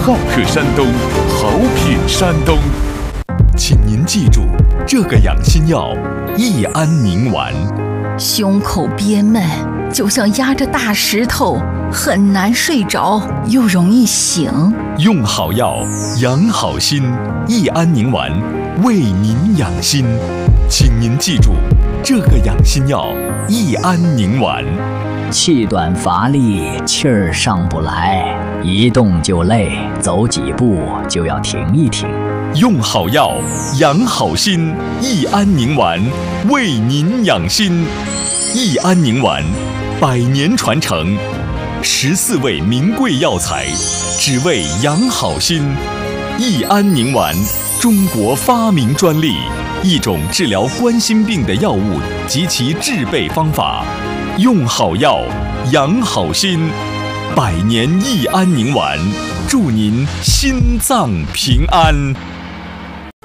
好客山东，好品山东。请您记住这个养心药：益安宁丸。 胸口憋闷，就像压着大石头，很难睡着，又容易醒。 用好药，养好心。益安宁丸为您养心。请您记住这个养心药：益安宁丸。 气短乏力，气儿上不来，一动就累，走几步就要停一停。 用好药，养好心。益安宁丸为您养心。益安宁丸100年传承，14味名贵药材，只为养好心。益安宁丸，中国发明专利，一种治疗冠心病的药物及其制备方法。用好药，养好心。100年益安宁丸，祝您心脏平安。